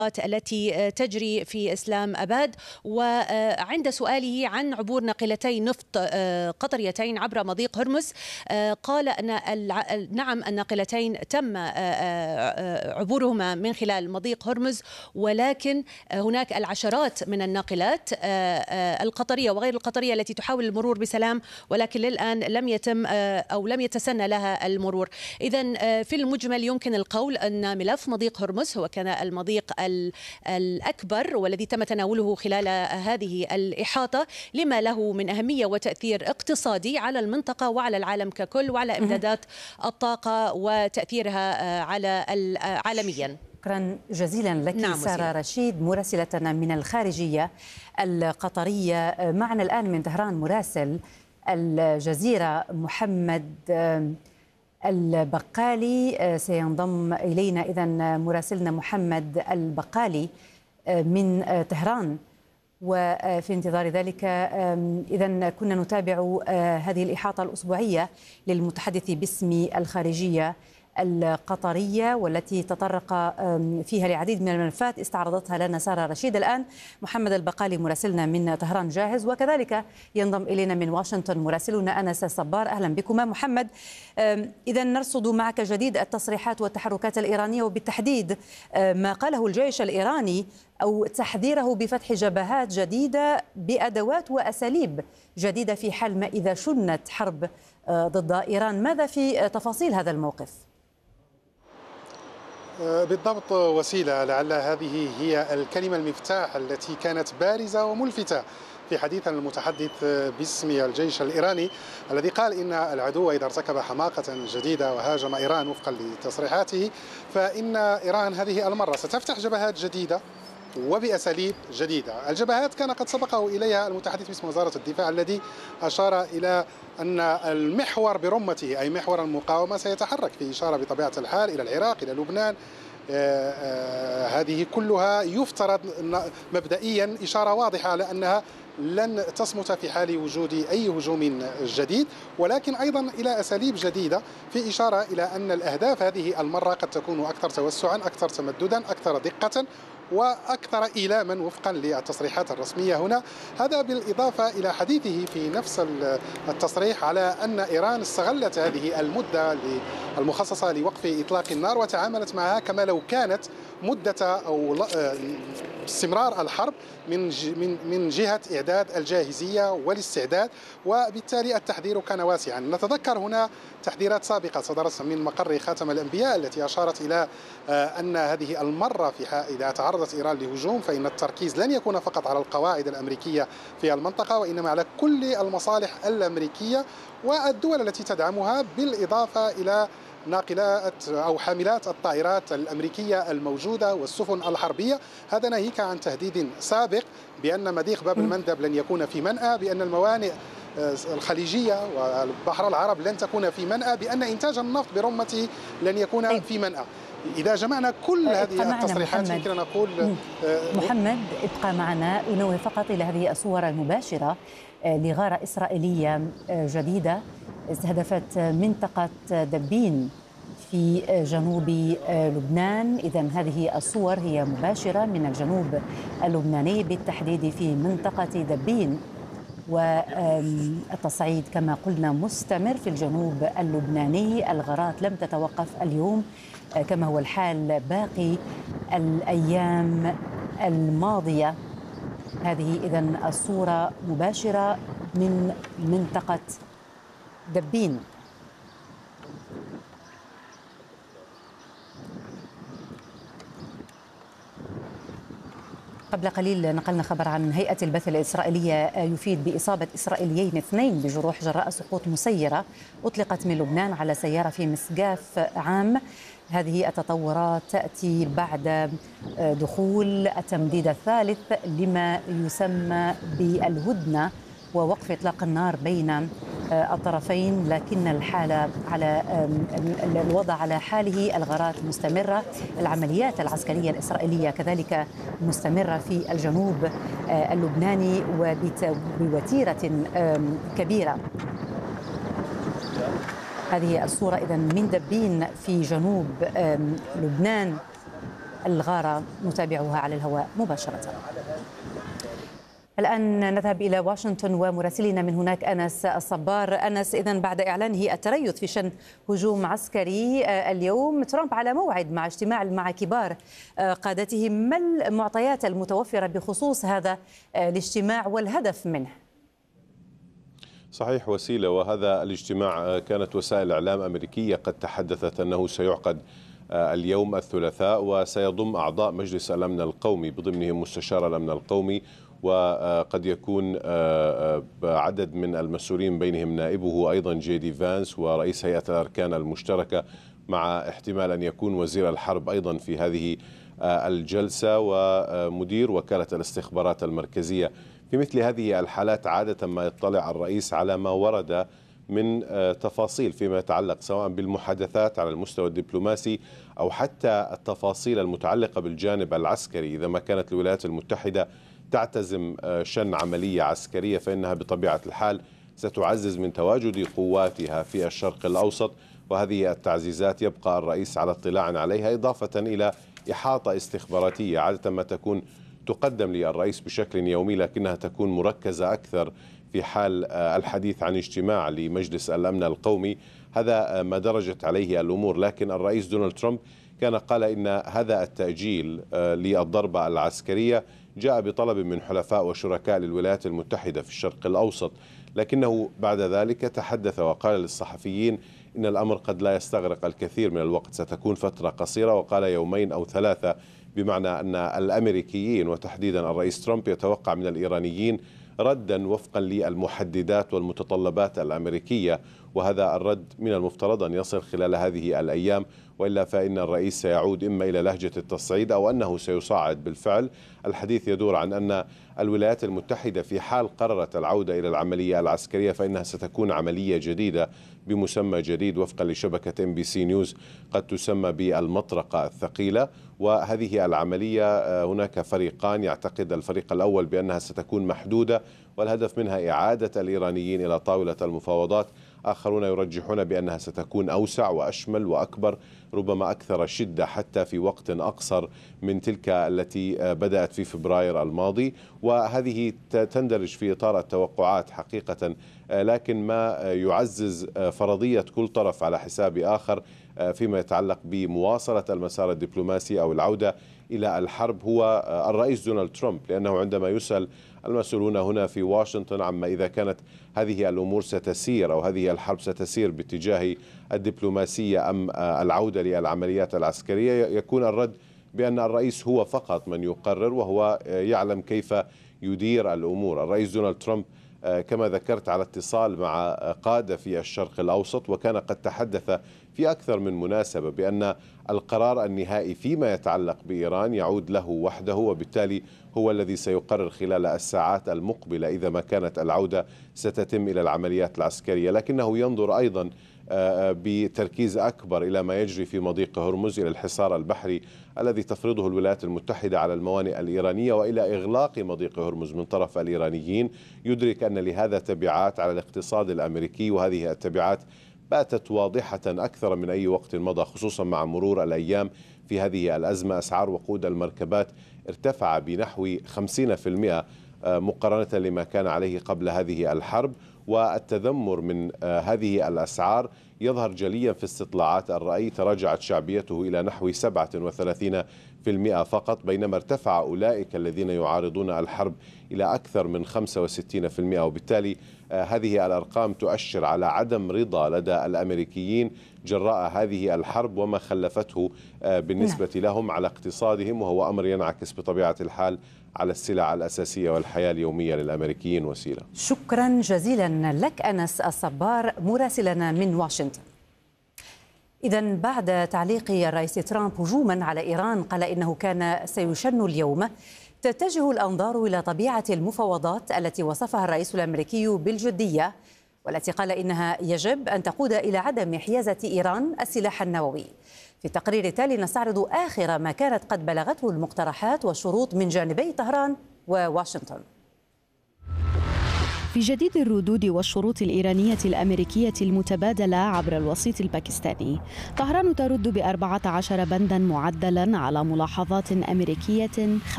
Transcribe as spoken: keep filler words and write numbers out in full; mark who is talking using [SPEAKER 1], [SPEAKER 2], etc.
[SPEAKER 1] التي تجري في إسلام أباد. وعند سؤاله عن عبور ناقلتي نفط قطريتين عبر مضيق هرمز قال أن نعم الناقلتين تم عبورهما من خلال مضيق هرمز، ولكن هناك العشرات من الناقلات القطرية وغير القطرية التي تحاول المرور بسلام، ولكن للآن لم يتم أو لم يتسنى لها المرور. إذن في المجمل يمكن القول أن ملف مضيق هرمز هو كان المضيق الأكبر والذي تم تناوله خلال هذه الإحاطة، لما له من أهمية وتأثير اقتصادي على المنطقة وعلى العالم ككل وعلى إمدادات الطاقة وتأثيرها على عالميا.
[SPEAKER 2] شكرا جزيلا لك.
[SPEAKER 1] نعم
[SPEAKER 2] سارة رشيد مراسلتنا من الخارجية القطرية. معنا الآن من طهران مراسل الجزيرة محمد البقالي سينضم إلينا. إذن مراسلنا محمد البقالي من طهران، وفي انتظار ذلك إذن كنا نتابع هذه الإحاطة الأسبوعية للمتحدث باسم الخارجية القطرية، والتي تطرق فيها لعديد من الملفات استعرضتها لنا سارة رشيد. الآن محمد البقالي مراسلنا من طهران جاهز، وكذلك ينضم إلينا من واشنطن مراسلنا أنس الصبار. أهلا بكما. محمد، إذا نرصد معك جديد التصريحات والتحركات الإيرانية، وبالتحديد ما قاله الجيش الإيراني أو تحذيره بفتح جبهات جديدة بأدوات وأساليب جديدة في حال ما إذا شنت حرب ضد إيران. ماذا في تفاصيل هذا الموقف؟
[SPEAKER 3] بالضبط وسيلة، لعل هذه هي الكلمة المفتاح التي كانت بارزة وملفتة في حديث المتحدث باسم الجيش الإيراني، الذي قال إن العدو إذا ارتكب حماقة جديدة وهاجم إيران وفقا لتصريحاته فإن إيران هذه المرة ستفتح جبهات جديدة وبأساليب جديدة. الجبهات كان قد سبقه إليها المتحدث باسم وزارة الدفاع، الذي أشار إلى أن المحور برمته أي محور المقاومة سيتحرك، في إشارة بطبيعة الحال إلى العراق، إلى لبنان. آه آه هذه كلها يفترض مبدئيا إشارة واضحة على أنها لن تصمت في حال وجود أي هجوم جديد، ولكن أيضا إلى أساليب جديدة، في إشارة إلى أن الأهداف هذه المرة قد تكون أكثر توسعا، أكثر تمددا، أكثر دقة وأكثر إيلاما وفقا للتصريحات الرسمية هنا. هذا بالإضافة إلى حديثه في نفس التصريح على أن إيران استغلت هذه المدة المخصصة لوقف إطلاق النار وتعاملت معها كما لو كانت مدة أو استمرار الحرب من من من جهة إعداد الجاهزية والاستعداد، وبالتالي التحذير كان واسعا. نتذكر هنا تحذيرات سابقة صدرت من مقر خاتم الأنبياء التي أشارت إلى أن هذه المرة في إذا تعرضت إيران لهجوم فإن التركيز لن يكون فقط على القواعد الأمريكية في المنطقة، وإنما على كل المصالح الأمريكية والدول التي تدعمها، بالإضافة إلى ناقلات أو حاملات الطائرات الأمريكية الموجودة والسفن الحربية. هذا ناهيك عن تهديد سابق بأن مضيق باب المندب لن يكون في منأى، بأن الموانئ الخليجية والبحر العرب لن تكون في منأى، بأن إنتاج النفط برمته لن يكون في منأى. إذا جمعنا كل هذه التصريحات يمكن أن نقول
[SPEAKER 2] محمد ابقى معنا. أنوه فقط إلى هذه الصور المباشرة لغارة إسرائيلية جديدة استهدفت منطقة دبين في جنوب لبنان. إذن هذه الصور هي مباشرة من الجنوب اللبناني، بالتحديد في منطقة دبين، والتصعيد كما قلنا مستمر في الجنوب اللبناني. الغارات لم تتوقف اليوم كما هو الحال باقي الأيام الماضية. هذه إذن الصورة مباشرة من منطقة دبين. قبل قليل نقلنا خبر عن هيئة البث الإسرائيلية يفيد بإصابة إسرائيليين اثنين بجروح جراء سقوط مسيرة أطلقت من لبنان على سيارة في مسقاف عام. هذه التطورات تأتي بعد دخول التمديد الثالث لما يسمى بالهدنة ووقف إطلاق النار بين الطرفين، لكن الحالة على الوضع على حاله. الغارات مستمرة، العمليات العسكرية الإسرائيلية كذلك مستمرة في الجنوب اللبناني وبوتيرة كبيرة. هذه الصورة إذن من دبين في جنوب لبنان. الغارة نتابعها على الهواء مباشرة. الآن نذهب إلى واشنطن ومراسلنا من هناك أنس الصبار. أنس، إذن بعد إعلانه التريث في شن هجوم عسكري اليوم، ترامب على موعد مع اجتماع مع كبار قادته، ما المعطيات المتوفرة بخصوص هذا الاجتماع والهدف منه؟
[SPEAKER 4] صحيح وسيلة، وهذا الاجتماع كانت وسائل الإعلام الأمريكية قد تحدثت أنه سيعقد اليوم الثلاثاء، وسيضم أعضاء مجلس الأمن القومي بضمنهم مستشار الأمن القومي، وقد يكون عدد من المسؤولين بينهم نائبه أيضا جي دي فانس ورئيس هيئة الأركان المشتركة، مع احتمال أن يكون وزير الحرب أيضا في هذه الجلسة ومدير وكالة الاستخبارات المركزية. في مثل هذه الحالات عادة ما يطلع الرئيس على ما ورد من تفاصيل فيما يتعلق سواء بالمحادثات على المستوى الدبلوماسي أو حتى التفاصيل المتعلقة بالجانب العسكري. إذا ما كانت الولايات المتحدة تعتزم شن عملية عسكرية فإنها بطبيعة الحال ستعزز من تواجد قواتها في الشرق الأوسط، وهذه التعزيزات يبقى الرئيس على اطلاع عليها، إضافة إلى إحاطة استخباراتية عادة ما تكون تقدم للرئيس بشكل يومي، لكنها تكون مركزة أكثر في حال الحديث عن اجتماع لمجلس الأمن القومي. هذا ما درجت عليه الأمور، لكن الرئيس دونالد ترامب كان قال إن هذا التأجيل للضربة العسكرية جاء بطلب من حلفاء وشركاء للولايات المتحدة في الشرق الأوسط، لكنه بعد ذلك تحدث وقال للصحفيين إن الأمر قد لا يستغرق الكثير من الوقت، ستكون فترة قصيرة، وقال يومين أو ثلاثة، بمعنى أن الأمريكيين وتحديدا الرئيس ترامب يتوقع من الإيرانيين ردا وفقا للمحددات والمتطلبات الأمريكية، وهذا الرد من المفترض أن يصل خلال هذه الأيام، وإلا فإن الرئيس سيعود إما إلى لهجة التصعيد أو أنه سيصعد بالفعل. الحديث يدور عن أن الولايات المتحدة في حال قررت العودة إلى العملية العسكرية فإنها ستكون عملية جديدة بمسمى جديد وفقا لشبكة ام بي سي نيوز قد تسمى بالمطرقة الثقيلة. وهذه العملية هناك فريقان، يعتقد الفريق الأول بأنها ستكون محدودة والهدف منها إعادة الإيرانيين إلى طاولة المفاوضات، آخرون يرجحون بأنها ستكون أوسع وأشمل وأكبر، ربما أكثر شدة حتى في وقت أقصر من تلك التي بدأت في فبراير الماضي، وهذه تندرج في إطار التوقعات حقيقة، لكن ما يعزز فرضية كل طرف على حساب آخر فيما يتعلق بمواصلة المسار الدبلوماسي أو العودة إلى الحرب هو الرئيس دونالد ترامب، لأنه عندما يسأل المسؤولون هنا في واشنطن عما إذا كانت هذه الأمور ستسير أو هذه الحرب ستسير باتجاه الدبلوماسية أم العودة للعمليات العسكرية، يكون الرد بأن الرئيس هو فقط من يقرر وهو يعلم كيف يدير الأمور. الرئيس دونالد ترامب كما ذكرت على اتصال مع قادة في الشرق الأوسط، وكان قد تحدث في أكثر من مناسبة بأن القرار النهائي فيما يتعلق بإيران يعود له وحده، وبالتالي هو الذي سيقرر خلال الساعات المقبلة إذا ما كانت العودة ستتم إلى العمليات العسكرية، لكنه ينظر أيضا بتركيز أكبر إلى ما يجري في مضيق هرمز، إلى الحصار البحري الذي تفرضه الولايات المتحدة على الموانئ الإيرانية وإلى إغلاق مضيق هرمز من طرف الإيرانيين. يدرك أن لهذا تبعات على الاقتصاد الأمريكي، وهذه التبعات باتت واضحة أكثر من أي وقت مضى، خصوصا مع مرور الأيام في هذه الأزمة. أسعار وقود المركبات ارتفع بنحو خمسين بالمئة مقارنة لما كان عليه قبل هذه الحرب، والتذمر من هذه الأسعار يظهر جليا في استطلاعات الرأي، تراجعت شعبيته إلى نحو سبعة وثلاثين بالمئة فقط، بينما ارتفع أولئك الذين يعارضون الحرب إلى أكثر من خمسة وستين بالمئة، وبالتالي هذه الأرقام تؤشر على عدم رضا لدى الأمريكيين جراء هذه الحرب وما خلفته بالنسبة لهم على اقتصادهم، وهو أمر ينعكس بطبيعة الحال على السلع الأساسية والحياة اليومية للأمريكيين. وسيلة،
[SPEAKER 2] شكرا جزيلا لك أنس الصبار مراسلنا من واشنطن. إذن بعد تعليق الرئيس ترامب هجوما على إيران قال إنه كان سيشن اليوم، تتجه الأنظار إلى طبيعة المفاوضات التي وصفها الرئيس الأمريكي بالجدية، والتي قال إنها يجب أن تقود إلى عدم حيازة إيران السلاح النووي. في التقرير التالي نستعرض آخر ما كانت قد بلغته المقترحات والشروط من جانبي طهران وواشنطن.
[SPEAKER 5] في جديد الردود والشروط الإيرانية الأمريكية المتبادلة عبر الوسيط الباكستاني، طهران ترد بأربعة عشر بنداً معدلاً على ملاحظات أمريكية